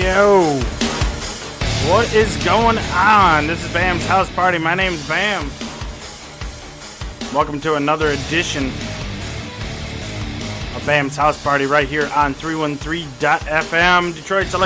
Yo, what is going on? This is Bam's House Party. My name's Bam. Welcome to another edition of Bam's House Party right here on 313.fm, Detroit's